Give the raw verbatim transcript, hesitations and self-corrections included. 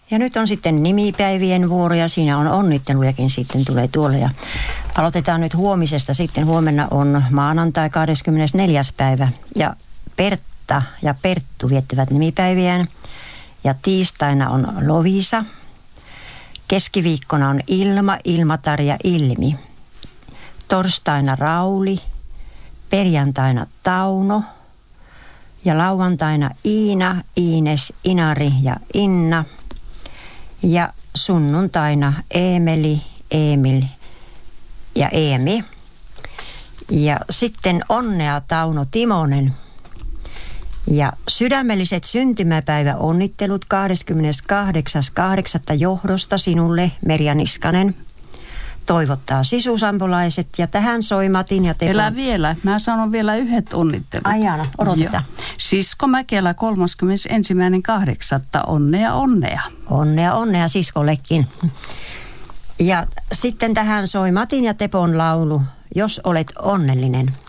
Ja nyt on sitten nimipäivien vuoro ja siinä on onnittelujakin sitten tulee tuolle. Ja aloitetaan nyt huomisesta sitten. Huomenna on maanantai kahdeskymmenesneljäs päivä ja Pertta ja Perttu viettävät nimipäiviään. Ja tiistaina on Lovisa. Keskiviikkona on Ilma, Ilmatar ja Ilmi. Torstaina Rauli. Perjantaina Tauno. Ja lauantaina Iina, Iines, Inari ja Inna. Ja sunnuntaina Eemeli, Emil ja Eemi. Ja sitten onnea Tauno Timonen. Ja sydämelliset syntymäpäiväonnittelut kahdeskymmeneskahdeksas kahdeksatta johdosta sinulle, Merja Niskanen. Toivottaa sisusampolaiset ja tähän soi Matin ja Tepon. Elä vielä. Mä sanon vielä yhdet onnittelut. Ajana, odotetaan. Joo. Sisko Mäkelä kolmaskymmenesensimmäinen kahdeksatta Onnea, onnea. Onnea, onnea siskollekin. Ja sitten tähän soi Matin ja Tepon laulu, Jos olet onnellinen.